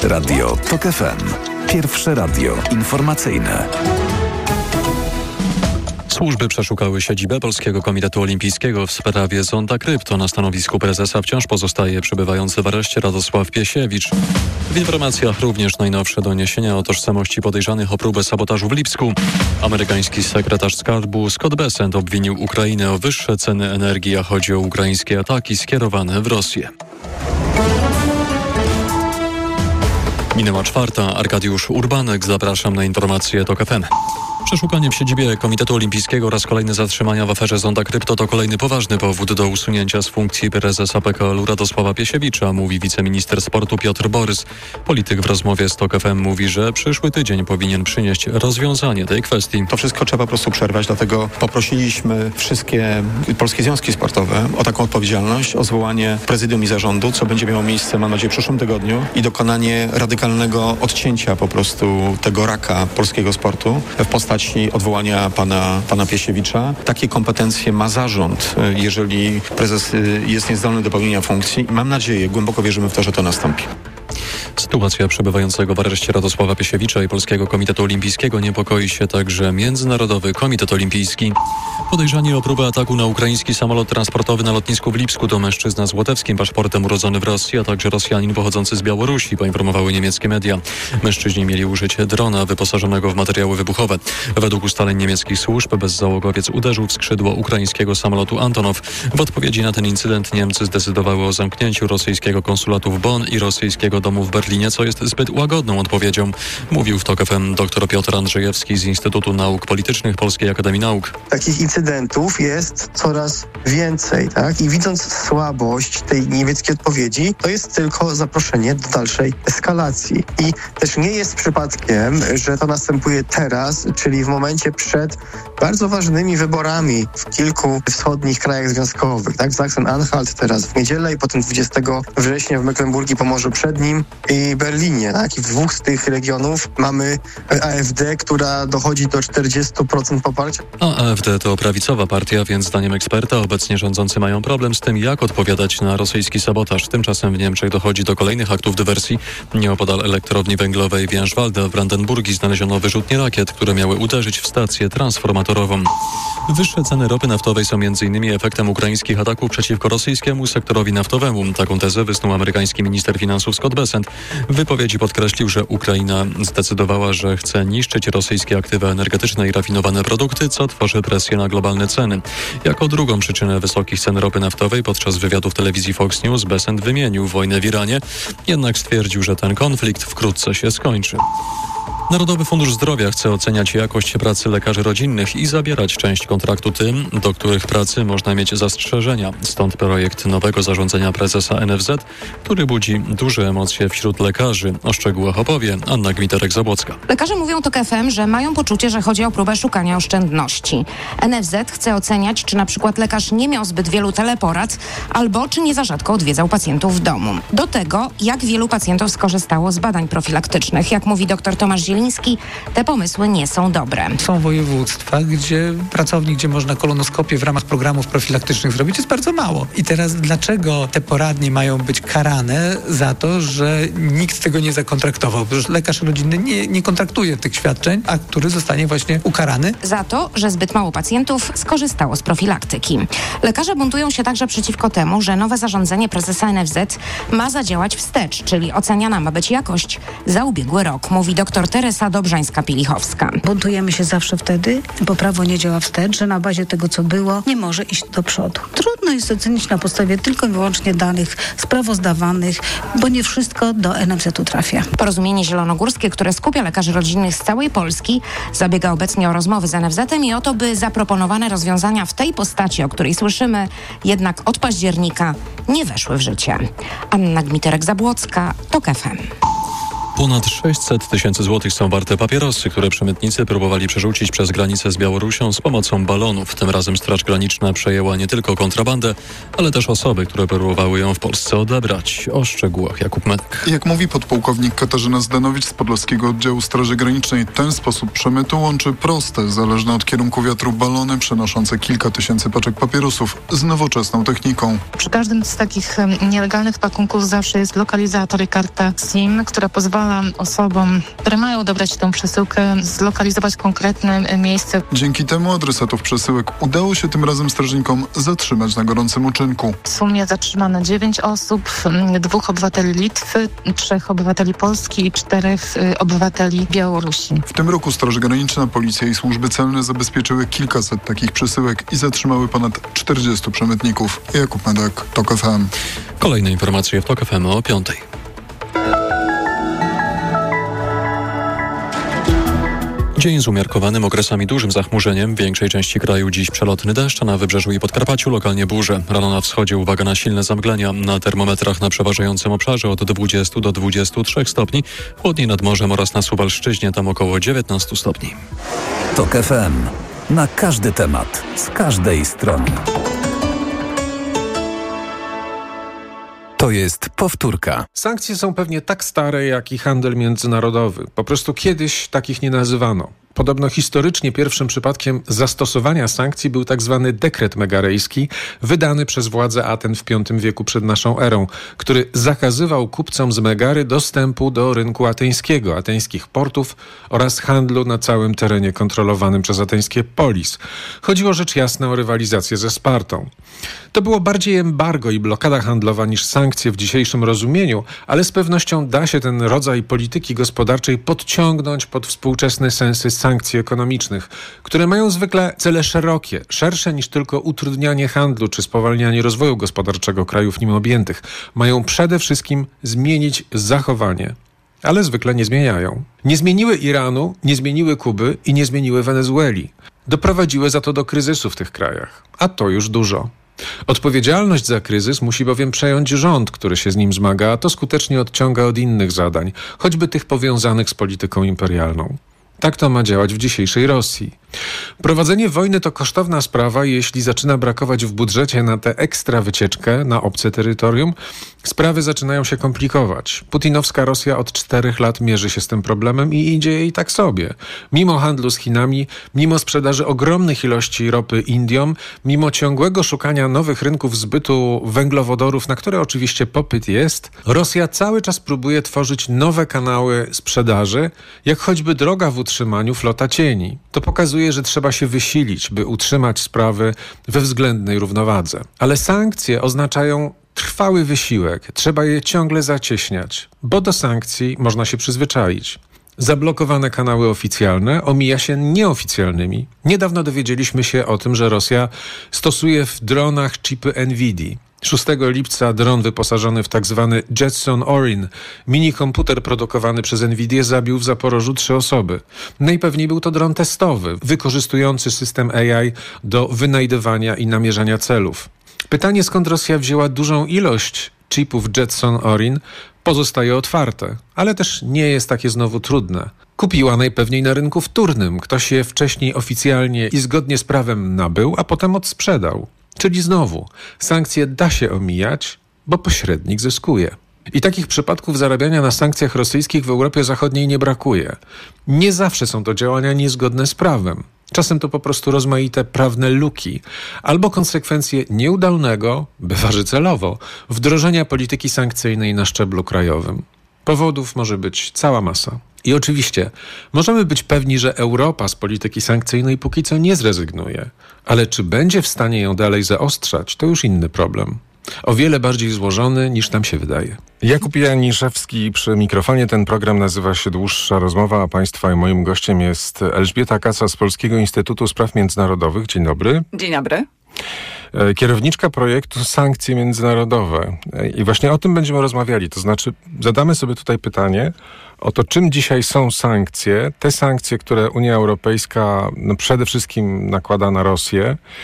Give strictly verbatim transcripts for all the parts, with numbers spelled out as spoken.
Radio TOK F M. Pierwsze radio informacyjne. Służby przeszukały siedzibę Polskiego Komitetu Olimpijskiego w sprawie zonda krypto. Na stanowisku prezesa wciąż pozostaje przebywający w areszcie Radosław Piesiewicz. W informacjach również najnowsze doniesienia o tożsamości podejrzanych o próbę sabotażu w Lipsku. Amerykański sekretarz skarbu Scott Bessent obwinił Ukrainę o wyższe ceny energii, a chodzi o ukraińskie ataki skierowane w Rosję. Minęła czwarta. Arkadiusz Urbanek. Zapraszam na informacje TOK F M. Przeszukanie w siedzibie Komitetu Olimpijskiego oraz kolejne zatrzymania w aferze zonda krypto to kolejny poważny powód do usunięcia z funkcji prezesa P K L-u Radosława Piesiewicza, mówi wiceminister sportu Piotr Borys. Polityk w rozmowie z TOK F M mówi, że przyszły tydzień powinien przynieść rozwiązanie tej kwestii. To wszystko trzeba po prostu przerwać, dlatego poprosiliśmy wszystkie polskie związki sportowe o taką odpowiedzialność, o zwołanie prezydium i zarządu, co będzie miało miejsce, mam nadzieję, w przyszłym tygodniu i dokonanie radykalnego odcięcia po prostu tego raka polskiego sportu w postaci odwołania pana, pana Piesiewicza. Takie kompetencje ma zarząd, jeżeli prezes jest niezdolny do pełnienia funkcji. Mam nadzieję, głęboko wierzymy w to, że to nastąpi. Sytuacja przebywającego w areszcie Radosława Piesiewicza i Polskiego Komitetu Olimpijskiego niepokoi się także Międzynarodowy Komitet Olimpijski. Podejrzani o próbę ataku na ukraiński samolot transportowy na lotnisku w Lipsku to mężczyzna z łotewskim paszportem urodzony w Rosji, a także Rosjanin pochodzący z Białorusi, poinformowały niemieckie media. Mężczyźni mieli użyć drona wyposażonego w materiały wybuchowe. Według ustaleń niemieckich służb bezzałogowiec uderzył w skrzydło ukraińskiego samolotu Antonow. W odpowiedzi na ten incydent Niemcy zdecydowały o zamknięciu rosyjskiego konsulatu w Bonn i rosyjskiego domu w Berlinie, co jest zbyt łagodną odpowiedzią, mówił w TOK F M dr Piotr Andrzejewski z Instytutu Nauk Politycznych Polskiej Akademii Nauk. Takich incydentów jest coraz więcej, tak? I widząc słabość tej niemieckiej odpowiedzi, to jest tylko zaproszenie do dalszej eskalacji. I też nie jest przypadkiem, że to następuje teraz, czyli w momencie przed bardzo ważnymi wyborami w kilku wschodnich krajach związkowych, tak? Sachsen-Anhalt teraz w niedzielę i potem dwudziestego września w Mecklenburgii i Pomorzu Przednim i Berlinie, tak? I w dwóch z tych regionów mamy A F D, która dochodzi do czterdziestu procent poparcia. A A F D to prawicowa partia, więc zdaniem eksperta obecnie rządzący mają problem z tym, jak odpowiadać na rosyjski sabotaż. Tymczasem w Niemczech dochodzi do kolejnych aktów dywersji. Nieopodal elektrowni węglowej Wierzwalde w Brandenburgii znaleziono wyrzutnie rakiet, które miały uderzyć w stację transformatorową. Wyższe ceny ropy naftowej są między innymi efektem ukraińskich ataków przeciwko rosyjskiemu sektorowi naftowemu. Taką tezę wysnuł amerykański minister finansów Scott Bessent. W wypowiedzi podkreślił, że Ukraina zdecydowała, że chce niszczyć rosyjskie aktywa energetyczne i rafinowane produkty, co tworzy presję na globalne ceny. Jako drugą przyczynę wysokich cen ropy naftowej podczas wywiadu w telewizji Fox News Bessent wymienił wojnę w Iranie, jednak stwierdził, że ten konflikt wkrótce się skończy. Narodowy Fundusz Zdrowia chce oceniać jakość pracy lekarzy rodzinnych i zabierać część kontraktu tym, do których pracy można mieć zastrzeżenia. Stąd projekt nowego zarządzenia prezesa N F Z, który budzi duże emocje wśród lekarzy. O szczegółach opowie Anna Gmiterek-Zabłocka. Lekarze mówią TOK F M, że mają poczucie, że chodzi o próbę szukania oszczędności. N F Z chce oceniać, czy na przykład lekarz nie miał zbyt wielu teleporad, albo czy nie za rzadko odwiedzał pacjentów w domu. Do tego, jak wielu pacjentów skorzystało z badań profilaktycznych. Jak mówi dr Tomasz Zieliński, te pomysły nie są dobre. Są województwa, gdzie pracownik, gdzie można kolonoskopię w ramach programów profilaktycznych zrobić, jest bardzo mało. I teraz dlaczego te poradnie mają być karane za to, że nikt tego nie zakontraktował? Przecież lekarz rodzinny nie, nie kontraktuje tych świadczeń, a który zostanie właśnie ukarany? Za to, że zbyt mało pacjentów skorzystało z profilaktyki. Lekarze buntują się także przeciwko temu, że nowe zarządzenie prezesa N F Z ma zadziałać wstecz, czyli oceniana ma być jakość za ubiegły rok, mówi dr Teresa Dobrzańska-Pilichowska. Buntujemy się zawsze wtedy, bo prawo nie działa wstecz, że na bazie tego, co było, nie może iść do przodu. Trudno jest ocenić na podstawie tylko i wyłącznie danych sprawozdawanych, bo nie wszystko do N F Z-u trafia. Porozumienie Zielonogórskie, które skupia lekarzy rodzinnych z całej Polski, zabiega obecnie o rozmowy z N F Z-em i o to, by zaproponowane rozwiązania w tej postaci, o której słyszymy, jednak od października nie weszły w życie. Anna Gmiterek-Zabłocka, TOK F M. Ponad sześćset tysięcy złotych są warte papierosy, które przemytnicy próbowali przerzucić przez granicę z Białorusią z pomocą balonów. Tym razem Straż Graniczna przejęła nie tylko kontrabandę, ale też osoby, które próbowały ją w Polsce odebrać. O szczegółach Jakub Medek. Jak mówi podpułkownik Katarzyna Zdanowicz z Podlaskiego Oddziału Straży Granicznej, ten sposób przemytu łączy proste, zależne od kierunku wiatru balony przenoszące kilka tysięcy paczek papierosów z nowoczesną techniką. Przy każdym z takich nielegalnych pakunków zawsze jest lokalizator i karta SIM, która pozwala osobom, które mają odebrać tę przesyłkę, zlokalizować konkretne miejsce. Dzięki temu adresatów przesyłek udało się tym razem strażnikom zatrzymać na gorącym uczynku. W sumie zatrzymano dziewięć osób, dwóch obywateli Litwy, trzech obywateli Polski i czterech obywateli Białorusi. W tym roku Straż Graniczna, Policja i służby celne zabezpieczyły kilkaset takich przesyłek i zatrzymały ponad czterdziestu przemytników. Jakub Medek, TOK F M. Kolejne informacje w TOK F M o piątej. Dzień z umiarkowanym okresami dużym zachmurzeniem. W większej części kraju dziś przelotny deszcz, a na wybrzeżu i Podkarpaciu lokalnie burze. Rano na wschodzie uwaga na silne zamglenia. Na termometrach na przeważającym obszarze od dwudziestu do dwudziestu trzech stopni. Chłodniej nad morzem oraz na Suwalszczyźnie, tam około dziewiętnastu stopni. TOK F M. Na każdy temat. Z każdej strony. To jest powtórka. Sankcje są pewnie tak stare, jak i handel międzynarodowy. Po prostu kiedyś takich nie nazywano. Podobno historycznie pierwszym przypadkiem zastosowania sankcji był tak zwany dekret megarejski, wydany przez władze Aten w piątym wieku przed naszą erą, który zakazywał kupcom z Megary dostępu do rynku ateńskiego, ateńskich portów oraz handlu na całym terenie kontrolowanym przez ateńskie polis. Chodziło rzecz jasna o rywalizację ze Spartą. To było bardziej embargo i blokada handlowa niż sankcje w dzisiejszym rozumieniu, ale z pewnością da się ten rodzaj polityki gospodarczej podciągnąć pod współczesne sensy sankcji ekonomicznych, które mają zwykle cele szerokie, szersze niż tylko utrudnianie handlu czy spowalnianie rozwoju gospodarczego krajów nim objętych. Mają przede wszystkim zmienić zachowanie, ale zwykle nie zmieniają. Nie zmieniły Iranu, nie zmieniły Kuby i nie zmieniły Wenezueli. Doprowadziły za to do kryzysu w tych krajach, a to już dużo. Odpowiedzialność za kryzys musi bowiem przejąć rząd, który się z nim zmaga, a to skutecznie odciąga od innych zadań, choćby tych powiązanych z polityką imperialną. Tak to ma działać w dzisiejszej Rosji. Prowadzenie wojny to kosztowna sprawa i jeśli zaczyna brakować w budżecie na tę ekstra wycieczkę na obce terytorium, sprawy zaczynają się komplikować. Putinowska Rosja od czterech lat mierzy się z tym problemem i idzie jej tak sobie. Mimo handlu z Chinami, mimo sprzedaży ogromnych ilości ropy Indiom, mimo ciągłego szukania nowych rynków zbytu węglowodorów, na które oczywiście popyt jest, Rosja cały czas próbuje tworzyć nowe kanały sprzedaży, jak choćby droga w utrzymaniu flota cieni. To pokazuje, że trzeba się wysilić, by utrzymać sprawy we względnej równowadze. Ale sankcje oznaczają trwały wysiłek. Trzeba je ciągle zacieśniać, bo do sankcji można się przyzwyczaić. Zablokowane kanały oficjalne omija się nieoficjalnymi. Niedawno dowiedzieliśmy się o tym, że Rosja stosuje w dronach chipy NVIDII. szóstego lipca dron wyposażony w tzw. Jetson Orin, minikomputer produkowany przez NVIDIę, zabił w Zaporożu trzy osoby. Najpewniej był to dron testowy, wykorzystujący system A I do wynajdywania i namierzania celów. Pytanie, skąd Rosja wzięła dużą ilość chipów Jetson Orin, pozostaje otwarte, ale też nie jest takie znowu trudne. Kupiła najpewniej na rynku wtórnym. Ktoś je wcześniej oficjalnie i zgodnie z prawem nabył, a potem odsprzedał. Czyli znowu, sankcje da się omijać, bo pośrednik zyskuje. I takich przypadków zarabiania na sankcjach rosyjskich w Europie Zachodniej nie brakuje. Nie zawsze są to działania niezgodne z prawem. Czasem to po prostu rozmaite prawne luki, albo konsekwencje nieudolnego, bywa że celowo, wdrożenia polityki sankcyjnej na szczeblu krajowym. Powodów może być cała masa. I oczywiście możemy być pewni, że Europa z polityki sankcyjnej póki co nie zrezygnuje. Ale czy będzie w stanie ją dalej zaostrzać, to już inny problem. O wiele bardziej złożony niż nam się wydaje. Jakub Janiszewski przy mikrofonie. Ten program nazywa się Dłuższa Rozmowa, a Państwa i moim gościem jest Elżbieta Kasa z Polskiego Instytutu Spraw Międzynarodowych. Dzień dobry. Dzień dobry. Kierowniczka projektu Sankcje Międzynarodowe. I właśnie o tym będziemy rozmawiali. To znaczy zadamy sobie tutaj pytanie o to, czym dzisiaj są sankcje. Te sankcje, które Unia Europejska no przede wszystkim nakłada na Rosję.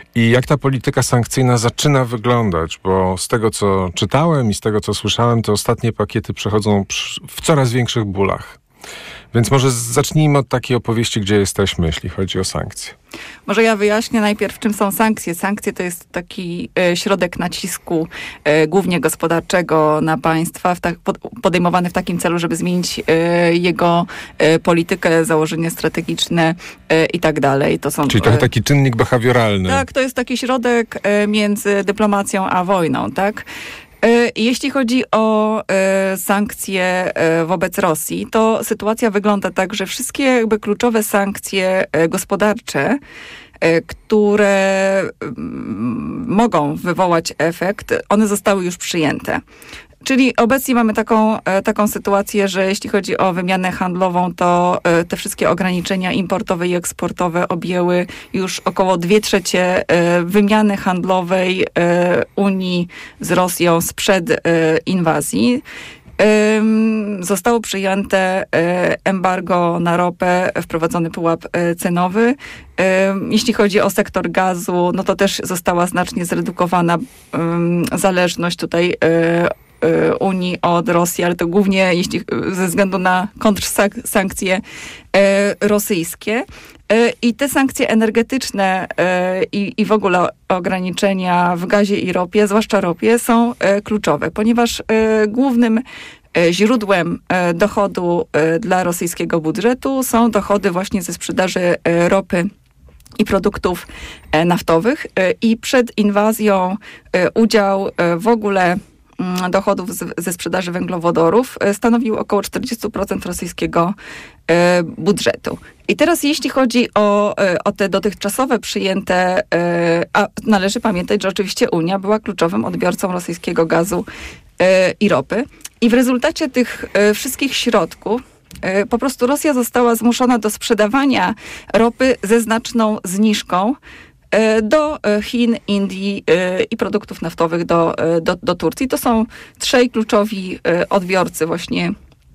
I jak ta polityka sankcyjna zaczyna wyglądać, bo z tego, co czytałem i z tego, co słyszałem, te ostatnie pakiety przechodzą w coraz większych bólach. Więc może zacznijmy od takiej opowieści, gdzie jesteśmy, jeśli chodzi o sankcje. Może ja wyjaśnię najpierw, czym są sankcje. Sankcje to jest taki e, środek nacisku, e, głównie gospodarczego, na państwa, w tak, pod, podejmowany w takim celu, żeby zmienić e, jego e, politykę, założenia strategiczne e, i tak dalej. To są, Czyli trochę taki czynnik behawioralny. Tak, to jest taki środek e, między dyplomacją a wojną, tak? Jeśli chodzi o e, sankcje e, wobec Rosji, to sytuacja wygląda tak, że wszystkie jakby kluczowe sankcje e, gospodarcze, e, które m, mogą wywołać efekt, one zostały już przyjęte. Czyli obecnie mamy taką, taką sytuację, że jeśli chodzi o wymianę handlową, to te wszystkie ograniczenia importowe i eksportowe objęły już około dwie trzecie wymiany handlowej Unii z Rosją sprzed inwazji. Zostało przyjęte embargo na ropę, wprowadzony pułap cenowy. Jeśli chodzi o sektor gazu, no to też została znacznie zredukowana zależność tutaj Unii od Rosji, ale to głównie jeśli, ze względu na kontrsankcje rosyjskie. I te sankcje energetyczne i, i w ogóle ograniczenia w gazie i ropie, zwłaszcza ropie, są kluczowe, ponieważ głównym źródłem dochodu dla rosyjskiego budżetu są dochody właśnie ze sprzedaży ropy i produktów naftowych. I przed inwazją udział w ogóle dochodów z, ze sprzedaży węglowodorów stanowił około czterdzieści procent rosyjskiego e, budżetu. I teraz jeśli chodzi o, o te dotychczasowe przyjęte, e, a należy pamiętać, że oczywiście Unia była kluczowym odbiorcą rosyjskiego gazu e, i ropy. I w rezultacie tych e, wszystkich środków e, po prostu Rosja została zmuszona do sprzedawania ropy ze znaczną zniżką do Chin, Indii i produktów naftowych do, do, do Turcji. To są trzej kluczowi odbiorcy właśnie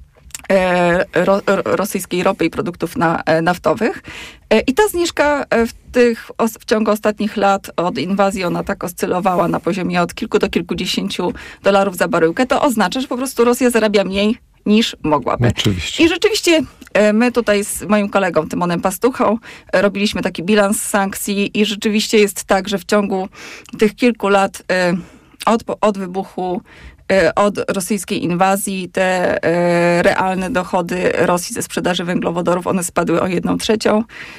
ro, rosyjskiej ropy i produktów na, naftowych. I ta zniżka w, tych, w ciągu ostatnich lat od inwazji ona tak oscylowała na poziomie od kilku do kilkudziesięciu dolarów za baryłkę. To oznacza, że po prostu Rosja zarabia mniej niż mogłaby. Oczywiście. I rzeczywiście my tutaj z moim kolegą Tymonem Pastuchą robiliśmy taki bilans sankcji i rzeczywiście jest tak, że w ciągu tych kilku lat od, od wybuchu, od rosyjskiej inwazji te realne dochody Rosji ze sprzedaży węglowodorów, one spadły o jedną trzecią.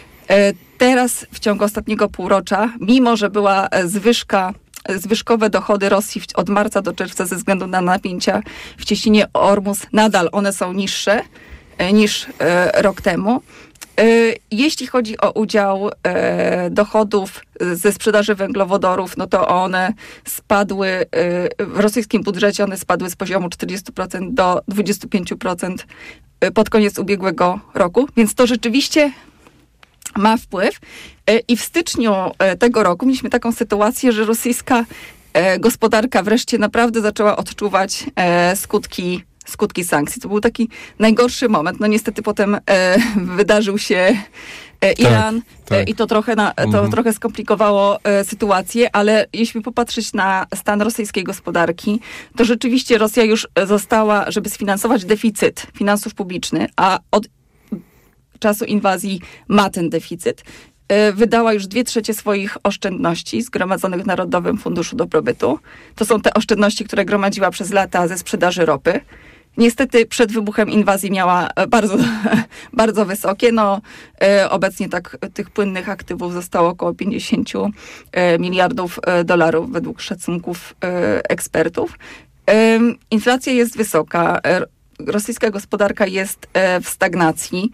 Teraz w ciągu ostatniego półrocza, mimo że była zwyżka zwyżkowe dochody Rosji od marca do czerwca ze względu na napięcia w cieśninie Ormus, nadal one są niższe niż rok temu. Jeśli chodzi o udział dochodów ze sprzedaży węglowodorów, no to one spadły, w rosyjskim budżecie one spadły z poziomu czterdzieści procent do dwadzieścia pięć procent pod koniec ubiegłego roku, więc to rzeczywiście ma wpływ. I w styczniu tego roku mieliśmy taką sytuację, że rosyjska gospodarka wreszcie naprawdę zaczęła odczuwać skutki, skutki sankcji. To był taki najgorszy moment. No niestety potem wydarzył się Iran tak, tak. i to trochę, na, to mhm. trochę skomplikowało sytuację, ale jeśli popatrzeć na stan rosyjskiej gospodarki, to rzeczywiście Rosja już została, żeby sfinansować deficyt finansów publicznych, a od czasu inwazji ma ten deficyt, wydała już dwie trzecie swoich oszczędności zgromadzonych w Narodowym Funduszu Dobrobytu. To są te oszczędności, które gromadziła przez lata ze sprzedaży ropy. Niestety przed wybuchem inwazji miała bardzo, bardzo wysokie. No, obecnie tak tych płynnych aktywów zostało około pięćdziesiąt miliardów dolarów według szacunków ekspertów. Inflacja jest wysoka. Rosyjska gospodarka jest w stagnacji.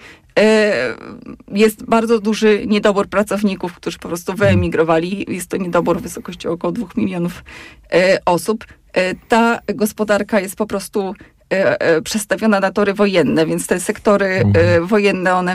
Jest bardzo duży niedobór pracowników, którzy po prostu wyemigrowali. Jest to niedobór w wysokości około dwóch milionów osób. Ta gospodarka jest po prostu przestawiona na tory wojenne, więc te sektory mhm. wojenne, one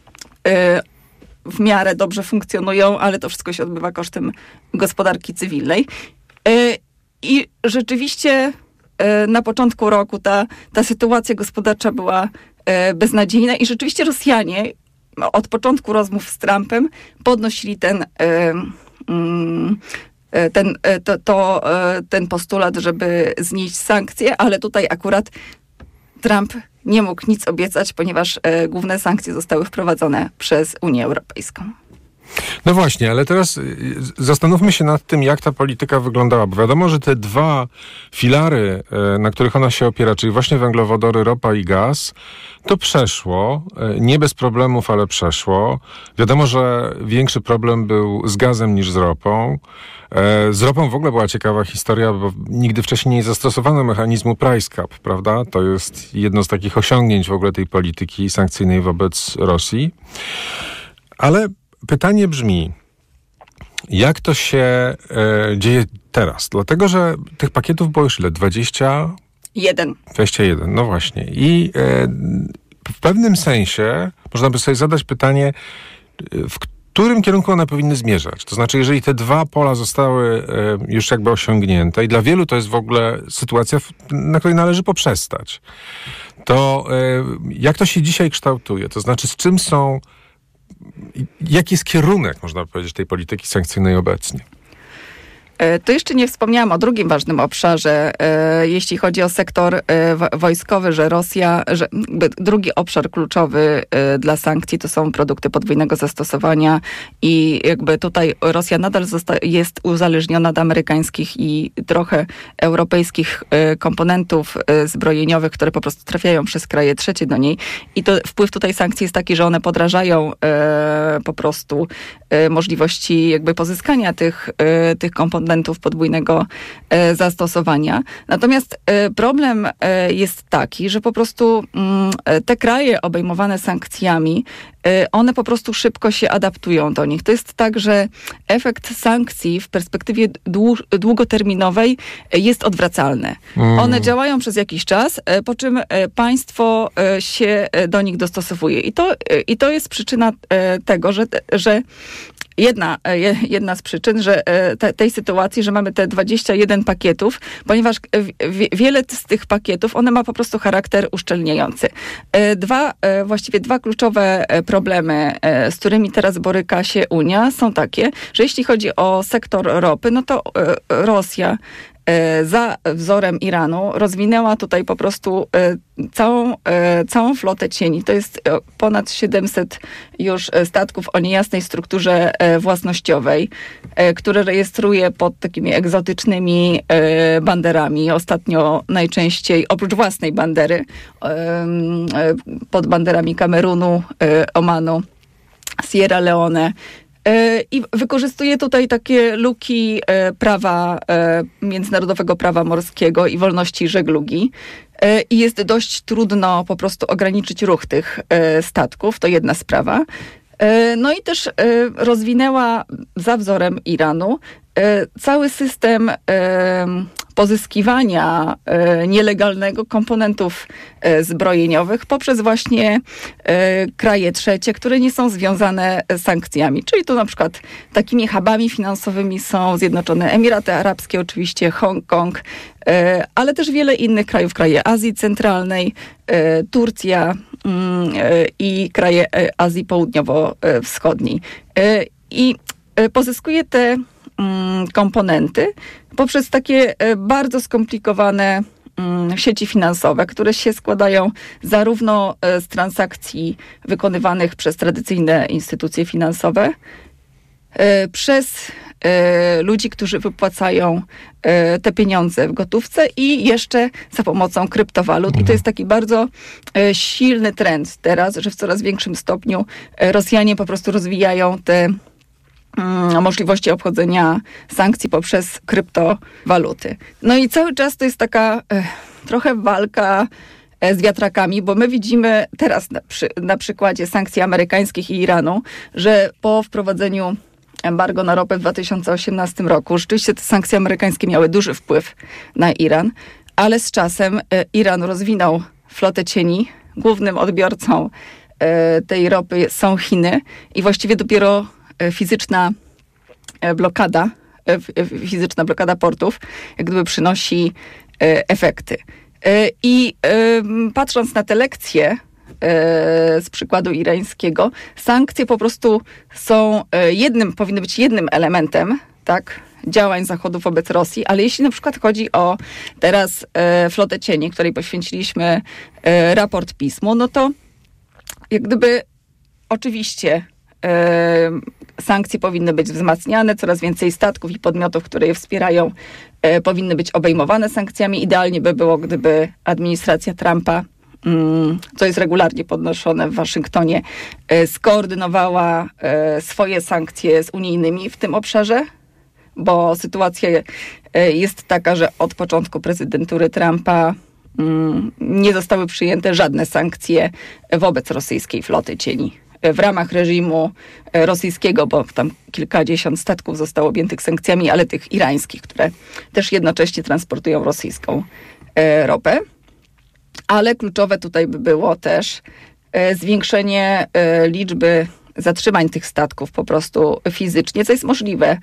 w miarę dobrze funkcjonują, ale to wszystko się odbywa kosztem gospodarki cywilnej. I rzeczywiście na początku roku ta, ta sytuacja gospodarcza była beznadziejna i rzeczywiście Rosjanie od początku rozmów z Trumpem podnosili ten, mm, ten, to, to, ten postulat, żeby znieść sankcje, ale tutaj akurat Trump nie mógł nic obiecać, ponieważ główne sankcje zostały wprowadzone przez Unię Europejską. No właśnie, ale teraz zastanówmy się nad tym, jak ta polityka wyglądała, bo wiadomo, że te dwa filary, na których ona się opiera, czyli właśnie węglowodory, ropa i gaz, to przeszło, nie bez problemów, ale przeszło. Wiadomo, że większy problem był z gazem niż z ropą. Z ropą w ogóle była ciekawa historia, bo nigdy wcześniej nie zastosowano mechanizmu price cap, prawda? To jest jedno z takich osiągnięć w ogóle tej polityki sankcyjnej wobec Rosji. Ale pytanie brzmi, jak to się e, dzieje teraz? Dlatego, że tych pakietów było już ile? dwadzieścia jeden. dwadzieścia jeden, no właśnie. I e, w pewnym sensie można by sobie zadać pytanie, w którym kierunku one powinny zmierzać? To znaczy, jeżeli te dwa pola zostały e, już jakby osiągnięte i dla wielu to jest w ogóle sytuacja, na której należy poprzestać, to e, jak to się dzisiaj kształtuje? To znaczy, z czym są Jaki jest kierunek, można powiedzieć, tej polityki sankcyjnej obecnie? To jeszcze nie wspomniałam o drugim ważnym obszarze, jeśli chodzi o sektor wojskowy, że Rosja, że drugi obszar kluczowy dla sankcji to są produkty podwójnego zastosowania i jakby tutaj Rosja nadal zosta- jest uzależniona od amerykańskich i trochę europejskich komponentów zbrojeniowych, które po prostu trafiają przez kraje trzecie do niej i to wpływ tutaj sankcji jest taki, że one podrażają po prostu możliwości jakby pozyskania tych, tych komponentów podwójnego e, zastosowania. Natomiast e, problem e, jest taki, że po prostu mm, te kraje obejmowane sankcjami, e, one po prostu szybko się adaptują do nich. To jest tak, że efekt sankcji w perspektywie dłu- długoterminowej jest odwracalny. Mm. One działają przez jakiś czas, e, po czym e, państwo e, się do nich dostosowuje. I to, e, i to jest przyczyna e, tego, że, że Jedna, jedna z przyczyn, że te, tej sytuacji, że mamy te dwadzieścia jeden pakietów, ponieważ w, wiele z tych pakietów, one ma po prostu charakter uszczelniający. Dwa, właściwie dwa kluczowe problemy, z którymi teraz boryka się Unia, są takie, że jeśli chodzi o sektor ropy, no to Rosja za wzorem Iranu rozwinęła tutaj po prostu całą, całą flotę cieni. To jest ponad siedemset już statków o niejasnej strukturze własnościowej, które rejestruje pod takimi egzotycznymi banderami. Ostatnio najczęściej, oprócz własnej bandery, pod banderami Kamerunu, Omanu, Sierra Leone. I wykorzystuje tutaj takie luki prawa, międzynarodowego prawa morskiego i wolności żeglugi. I jest dość trudno po prostu ograniczyć ruch tych statków. To jedna sprawa. No i też rozwinęła za wzorem Iranu cały system pozyskiwania e, nielegalnego komponentów e, zbrojeniowych poprzez właśnie e, kraje trzecie, które nie są związane z sankcjami. Czyli tu na przykład takimi hubami finansowymi są Zjednoczone Emiraty Arabskie, oczywiście Hongkong, e, ale też wiele innych krajów, kraje Azji Centralnej, e, Turcja mm, e, i kraje e, Azji Południowo-Wschodniej. E, I e, pozyskuje te komponenty poprzez takie bardzo skomplikowane sieci finansowe, które się składają zarówno z transakcji wykonywanych przez tradycyjne instytucje finansowe, przez ludzi, którzy wypłacają te pieniądze w gotówce i jeszcze za pomocą kryptowalut. I to jest taki bardzo silny trend teraz, że w coraz większym stopniu Rosjanie po prostu rozwijają te możliwości obchodzenia sankcji poprzez kryptowaluty. No i cały czas to jest taka e, trochę walka e, z wiatrakami, bo my widzimy teraz na, przy, na przykładzie sankcji amerykańskich i Iranu, że po wprowadzeniu embargo na ropę w dwa tysiące osiemnastym roku rzeczywiście te sankcje amerykańskie miały duży wpływ na Iran, ale z czasem e, Iran rozwinął flotę cieni. Głównym odbiorcą e, tej ropy są Chiny i właściwie dopiero fizyczna blokada, fizyczna blokada portów, jak gdyby przynosi efekty. I patrząc na te lekcje z przykładu irańskiego. Sankcje po prostu są jednym, powinny być jednym elementem, tak, działań Zachodu wobec Rosji, ale jeśli na przykład chodzi o teraz flotę cieni, której poświęciliśmy raport pismu, no to jak gdyby oczywiście sankcje powinny być wzmacniane, coraz więcej statków i podmiotów, które je wspierają, powinny być obejmowane sankcjami. Idealnie by było, gdyby administracja Trumpa, co jest regularnie podnoszone w Waszyngtonie, skoordynowała swoje sankcje z unijnymi w tym obszarze, bo sytuacja jest taka, że od początku prezydentury Trumpa nie zostały przyjęte żadne sankcje wobec rosyjskiej floty cieni. W ramach reżimu rosyjskiego, bo tam kilkadziesiąt statków zostało objętych sankcjami, ale tych irańskich, które też jednocześnie transportują rosyjską ropę. Ale kluczowe tutaj by było też zwiększenie liczby zatrzymań tych statków po prostu fizycznie, co jest możliwe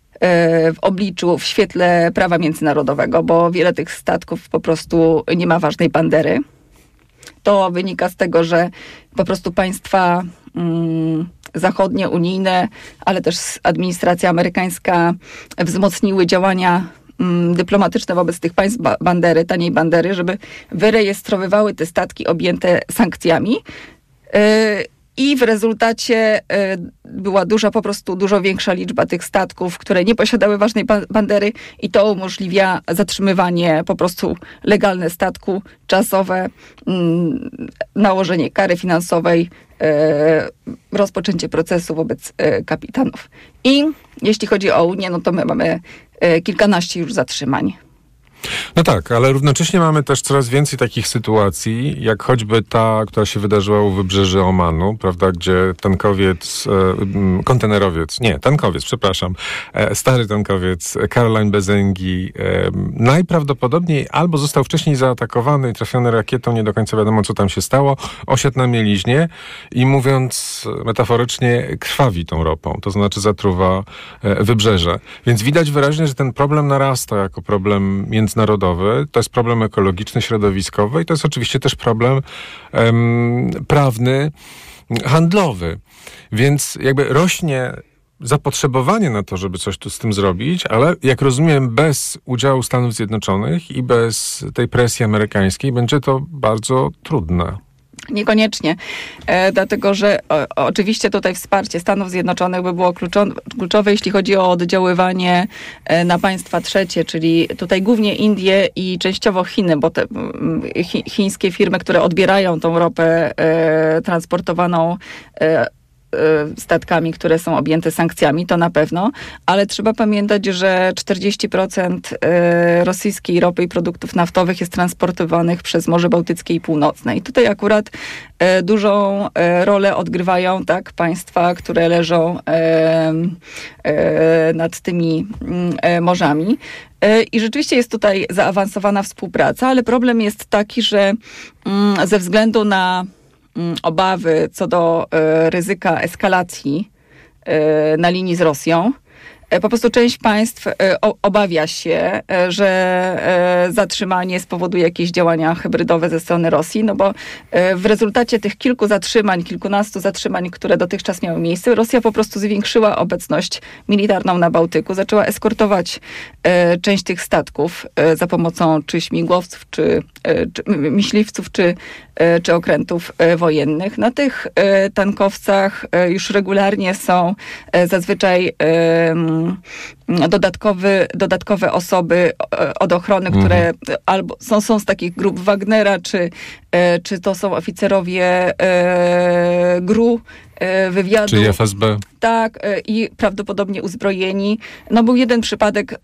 w obliczu, w świetle prawa międzynarodowego, bo wiele tych statków po prostu nie ma ważnej bandery. To wynika z tego, że po prostu państwa mm, zachodnie, unijne, ale też administracja amerykańska wzmocniły działania mm, dyplomatyczne wobec tych państw ba- bandery, taniej bandery, żeby wyrejestrowywały te statki objęte sankcjami. Yy, I w rezultacie y, była duża, po prostu dużo większa liczba tych statków, które nie posiadały ważnej ba- bandery i to umożliwia zatrzymywanie po prostu legalne statku, czasowe, mm, nałożenie kary finansowej, y, rozpoczęcie procesu wobec y, kapitanów. I jeśli chodzi o Unię, no to my mamy y, kilkanaście już zatrzymań. No tak, ale równocześnie mamy też coraz więcej takich sytuacji, jak choćby ta, która się wydarzyła u wybrzeży Omanu, prawda, gdzie tankowiec, e, kontenerowiec, nie, tankowiec, przepraszam, e, stary tankowiec Caroline Bezengi e, najprawdopodobniej albo został wcześniej zaatakowany i trafiony rakietą, nie do końca wiadomo, co tam się stało, osiadł na mieliźnie i mówiąc metaforycznie, krwawi tą ropą, to znaczy zatruwa e, wybrzeże. Więc widać wyraźnie, że ten problem narasta jako problem międzynarodowy. To jest problem ekologiczny, środowiskowy i to jest oczywiście też problem um, prawny, handlowy. Więc jakby rośnie zapotrzebowanie na to, żeby coś tu z tym zrobić, ale jak rozumiem, bez udziału Stanów Zjednoczonych i bez tej presji amerykańskiej będzie to bardzo trudne. Niekoniecznie, e, dlatego że o, oczywiście tutaj wsparcie Stanów Zjednoczonych by było kluczowe, kluczowe, jeśli chodzi o oddziaływanie e, na państwa trzecie, czyli tutaj głównie Indie i częściowo Chiny, bo te chi, chińskie firmy, które odbierają tą ropę e, transportowaną e, statkami, które są objęte sankcjami, to na pewno, ale trzeba pamiętać, że czterdzieści procent rosyjskiej ropy i produktów naftowych jest transportowanych przez Morze Bałtyckie i Północne. I tutaj akurat dużą rolę odgrywają tak państwa, które leżą nad tymi morzami. I rzeczywiście jest tutaj zaawansowana współpraca, ale problem jest taki, że ze względu na obawy co do e, ryzyka eskalacji e, na linii z Rosją. E, po prostu część państw e, o, obawia się, e, że e, zatrzymanie spowoduje jakieś działania hybrydowe ze strony Rosji, no bo e, w rezultacie tych kilku zatrzymań, kilkunastu zatrzymań, które dotychczas miały miejsce, Rosja po prostu zwiększyła obecność militarną na Bałtyku, zaczęła eskortować e, część tych statków e, za pomocą czy śmigłowców, czy, e, czy myśliwców, czy czy okrętów wojennych. Na tych tankowcach już regularnie są zazwyczaj dodatkowy, dodatkowe osoby od ochrony, mhm. które albo są, są z takich grup Wagnera, czy, czy to są oficerowie G R U, wywiadu. Czyli F S B. Tak, i prawdopodobnie uzbrojeni. No był jeden przypadek